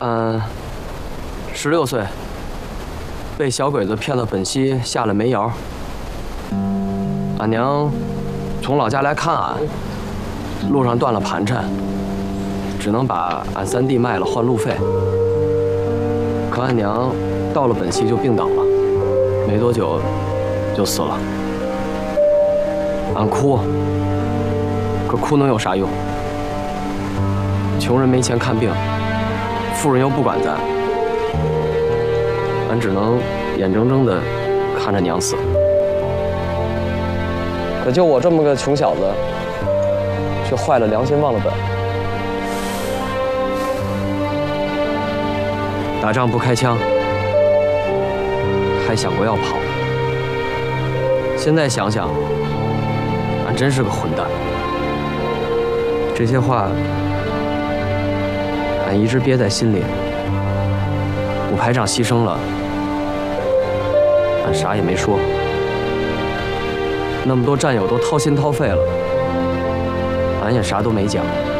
16岁，被小鬼子骗到本溪下了煤窑。俺娘从老家来看俺，路上断了盘缠，只能把俺3弟卖了换路费。可俺娘到了本溪就病倒了，没多久就死了。俺哭，可哭能有啥用？穷人没钱看病，富人又不管咱，俺只能眼睁睁地看着娘死。可就我这么个穷小子，却坏了良心忘了本。打仗不开枪，还想过要跑。现在想想，俺真是个混蛋。这些话，俺一直憋在心里。五排长牺牲了，俺啥也没说。那么多战友都掏心掏肺了，俺也啥都没讲。